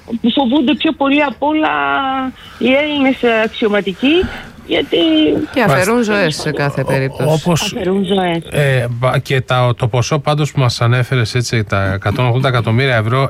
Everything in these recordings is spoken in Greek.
φοβούνται πιο πολύ απ' όλα οι Έλληνες αξιωματικοί, γιατί... Και αφαιρούν ζωές σε κάθε περίπτωση. Όπως αφαιρούν ζωές. Και το ποσό πάντως που μας ανέφερες, έτσι, τα 180 εκατομμύρια ευρώ,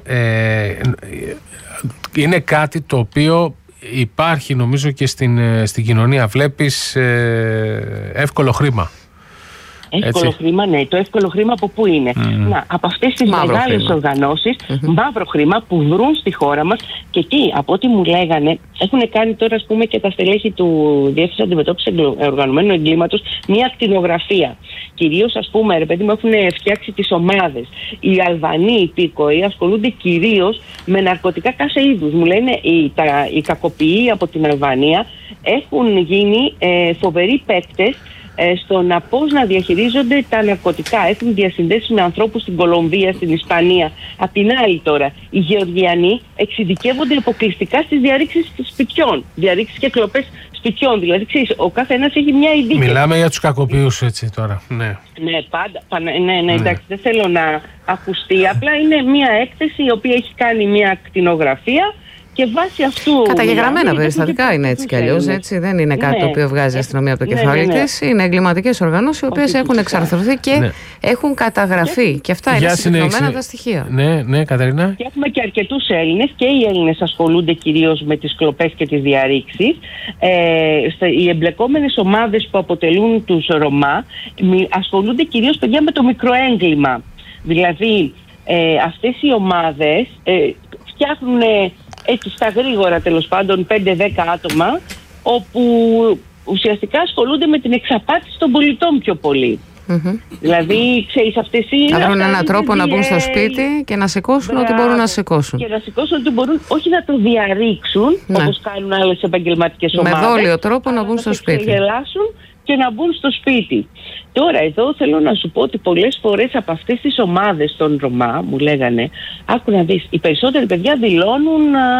είναι κάτι το οποίο υπάρχει νομίζω και στην κοινωνία. Βλέπεις εύκολο χρήμα. Εύκολο χρήμα, ναι. Το εύκολο χρήμα από πού είναι? Από αυτές τις μεγάλες οργανώσεις, μαύρο χρήμα που βρουν στη χώρα μας. Και από ό,τι μου λέγανε, έχουν κάνει τώρα, ας πούμε, και τα στελέχη του Διεύθυνσης Αντιμετώπισης Οργανωμένου Εγκλήματος μια ακτινογραφία. Κυρίως, ας πούμε, ρε παιδί μου, έχουν φτιάξει τις ομάδες. Οι Αλβανοί υπήκοοι ασχολούνται κυρίως με ναρκωτικά κάθε είδους. Μου λένε οι κακοποιοί από την Αλβανία έχουν γίνει φοβεροί παίκτες στο πώς να διαχειρίζονται τα ναρκωτικά. Έχουν διασυνδέσει με ανθρώπους στην Κολομβία, στην Ισπανία. Απ' την άλλη τώρα, οι Γεωργιανοί εξειδικεύονται αποκλειστικά στις διαρρήξεις σπιτιών. Διαρρήξεις και κλοπές σπιτιών. Δηλαδή, ξέρεις, ο καθένας έχει μια ειδίκευση. Μιλάμε για τους κακοποιούς, έτσι τώρα. Ναι, ναι, εντάξει, δεν θέλω να ακουστεί. Απλά είναι μια έκθεση η οποία έχει κάνει μια ακτινογραφία. Και βάσει αυτού. Καταγεγραμμένα περιστατικά είναι έτσι κι αλλιώς. Δεν είναι κάτι το οποίο βγάζει η αστυνομία από το κεφάλι της. Είναι εγκληματικές οργανώσεις οι οποίες έχουν εξαρθρωθεί και έχουν καταγραφεί. Και αυτά είναι συγκεκριμένα τα στοιχεία. Ναι, Κατερίνα. Και έχουμε και αρκετούς Έλληνες. Και οι Έλληνες ασχολούνται κυρίως με τις κλοπές και τις διαρρήξεις. Οι εμπλεκόμενες ομάδες που αποτελούν τους Ρωμά ασχολούνται κυρίως, παιδιά, με το μικροέγκλημα. Δηλαδή, αυτές οι ομάδες φτιάχνουν. Έτσι στα γρήγορα, τέλος πάντων, 5-10 άτομα, όπου ουσιαστικά ασχολούνται με την εξαπάτηση των πολιτών πιο πολύ. Δηλαδή, ξέρεις, αυτές οι... Να βρουν έναν τρόπο να μπουν στο σπίτι και να σηκώσουν ό,τι μπορούν να σηκώσουν. Και να σηκώσουν ό,τι μπορούν, όχι να το διαρρήξουν, όπως κάνουν άλλες επαγγελματικές ομάδες. Με δόλιο τρόπο να μπουν στο σπίτι. Να γελάσουν και να μπουν στο σπίτι. Τώρα εδώ θέλω να σου πω ότι πολλές φορές από αυτές τις ομάδες των Ρωμά, μου λέγανε, άκου να δεις, οι περισσότεροι παιδιά δηλώνουν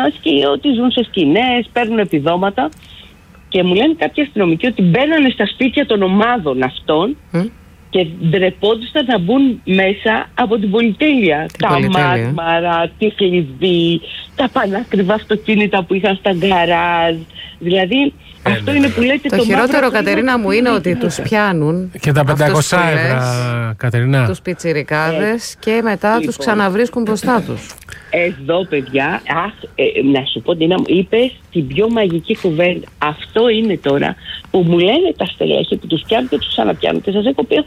ότι ζουν σε σκηνές, παίρνουν επιδόματα, και μου λένε κάποιοι αστυνομικοί ότι μπαίνανε στα σπίτια των ομάδων αυτών και ντρεπόντουσαν να μπουν μέσα από την πολυτέλεια. Τα μάρμαρα, τη κλειδί, τα πανάκριβα αυτοκίνητα που είχαν στα γκαράζ. Δηλαδή, αυτό είναι που λέτε το χειρότερο, Κατερίνα μου, είναι ότι τους πιάνουν. Και τα 500 ευρώ, Κατερίνα. Τους πιτσιρικάδες και μετά τους ξαναβρίσκουν μπροστά τους. Εδώ, παιδιά, να σου πω, Ντίνα μου, είπες την πιο μαγική κουβέντα. Αυτό είναι τώρα που μου λένε τα στελέχη που τους πιάνουν και τους ξαναπιάνουν. Και σας έχω πει,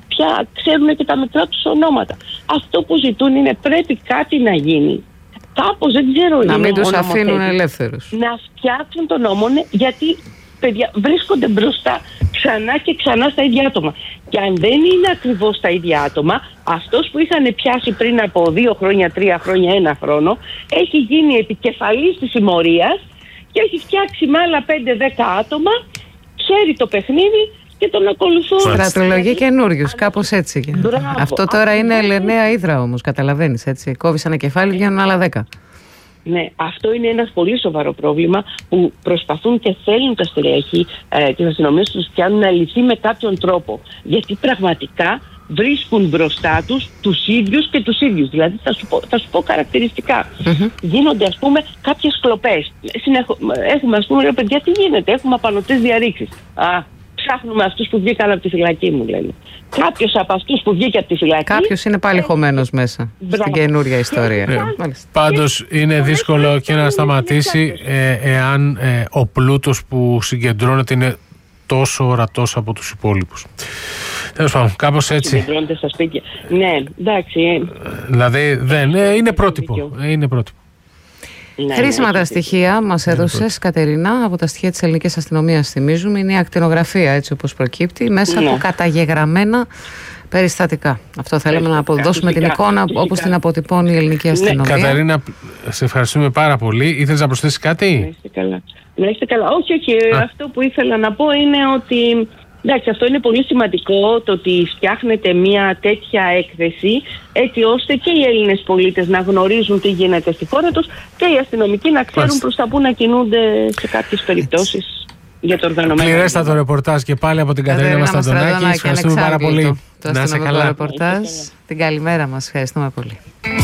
ξέρουν και τα μικρά τους ονόματα. Αυτό που ζητούν είναι πρέπει κάτι να γίνει. Κάπως, δεν ξέρω. Να μην τους αφήνουν ελεύθερους. Να φτιάξουν τον νόμο, παιδιά, βρίσκονται μπροστά ξανά και ξανά στα ίδια άτομα. Και αν δεν είναι ακριβώς τα ίδια άτομα, αυτός που είχαν πιάσει πριν από 2 χρόνια, 3 χρόνια, 1 χρόνο, έχει γίνει επικεφαλής της συμμορίας και έχει φτιάξει με άλλα 5-10 άτομα, ξέρει το παιχνίδι και τον ακολουθούν. Στρατολογεί καινούριους, κάπως έτσι. Αυτό τώρα είναι Ελενέα Ύδρα όμως, καταλαβαίνεις, έτσι. Κόβεις ένα κεφάλι, βγαίνουν άλλα 10. Ναι, αυτό είναι ένα πολύ σοβαρό πρόβλημα που προσπαθούν και θέλουν τα στελέχη της αστυνομίας τους πιάνουν να λυθεί με κάποιον τρόπο. Γιατί πραγματικά βρίσκουν μπροστά τους τους ίδιους και τους ίδιους. Δηλαδή θα σου πω χαρακτηριστικά. Γίνονται, ας πούμε, κάποιες κλοπές. Έχουμε, ας πούμε, παιδιά, τι γίνεται, έχουμε απανωτές διαρρήξεις. Ψάχνουμε αυτούς που βγήκαν από τη φυλακή, μου λένε. Κάποιος από αυτούς που βγήκε από τη φυλακή. Κάποιος είναι πάλι χωμένος μέσα στην καινούρια ιστορία. Πάντως είναι δύσκολο και να σταματήσει εάν ο πλούτος που συγκεντρώνεται είναι τόσο ορατός από τους υπόλοιπους. Τέλος πάντων, κάπως έτσι. Συγκεντρώνεται στα σπίτια. Ναι, εντάξει. Δηλαδή δεν είναι πρότυπο. Είναι πρότυπο. Χρήσιμα τα στοιχεία μας έδωσες, Κατερίνα, από τα στοιχεία της ελληνικής αστυνομίας, θυμίζουμε. Είναι η ακτινογραφία, έτσι όπως προκύπτει, μέσα από καταγεγραμμένα περιστατικά. Αυτό θέλουμε να αποδώσουμε την εικόνα όπως την αποτυπώνει η ελληνική αστυνομία. Κατερίνα, σε ευχαριστούμε πάρα πολύ. Ήθελες να προσθέσεις κάτι? Να είστε καλά. Να είστε καλά. Όχι. Αυτό που ήθελα να πω είναι ότι... Εντάξει, αυτό είναι πολύ σημαντικό, το ότι φτιάχνεται μια τέτοια έκθεση, έτσι ώστε και οι Έλληνες πολίτες να γνωρίζουν τι γίνεται στη χώρα τους και οι αστυνομικοί να ξέρουν προς τα πού να κινούνται σε κάποιες περιπτώσεις για το οργανωμένο. Πληρέστατο ρεπορτάζ και πάλι από την Κατερίνα Μασταντονάκη. Ευχαριστούμε πάρα πολύ. Το αστυνομικό ρεπορτάζ. Την καλημέρα μας. Ευχαριστούμε πολύ.